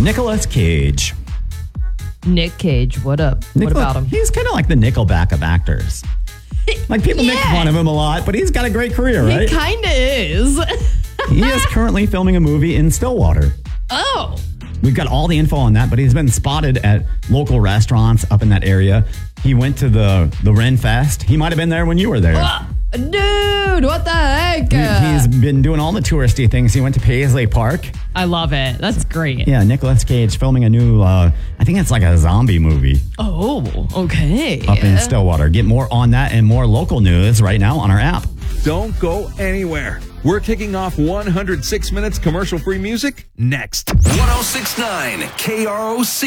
Nicolas Cage. Nick Cage, what up? What about him? He's kind of like the Nickelback of actors. Like, people make fun of him a lot, but he's got a great career, right? He kind of is. He is currently filming a movie in Stillwater. Oh. We've got all the info on that, but he's been spotted at local restaurants up in that area. He went to the Ren Fest. He might have been there when you were there. Dude, what the heck? He's been doing all the touristy things. He went to Paisley Park. I love it. That's great. Yeah, Nicolas Cage filming a new, I think it's like a zombie movie. Oh, okay. Up in Stillwater. Get more on that and more local news right now on our app. Don't go anywhere. We're kicking off 106 minutes commercial-free music next. 106.9 KROC.